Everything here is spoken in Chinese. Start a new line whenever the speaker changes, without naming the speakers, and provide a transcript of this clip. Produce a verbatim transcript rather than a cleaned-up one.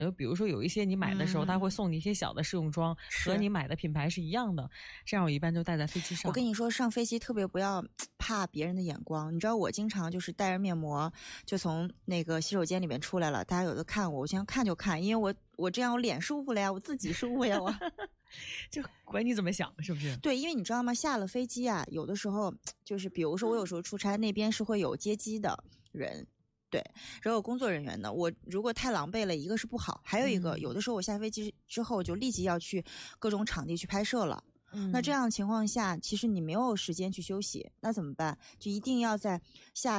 呃，比如说有一些你买的时候，他、嗯、会送你一些小的试用装，和你买的品牌是一样的，这样我一般就带在飞机上。
我跟你说，上飞机特别不要怕别人的眼光，你知道我经常就是带着面膜就从那个洗手间里面出来了，大家有的看我，我想看就看，因为我我这样我脸舒服了呀，我自己舒服呀，我
就管你怎么想，是不是？
对，因为你知道吗？下了飞机啊，有的时候就是比如说我有时候出差，那边是会有接机的人。对，然后有工作人员呢，我如果太狼狈了，一个是不好，还有一个、嗯、有的时候我下飞机之后就立即要去各种场地去拍摄了。嗯，那这样的情况下，其实你没有时间去休息，那怎么办？就一定要在下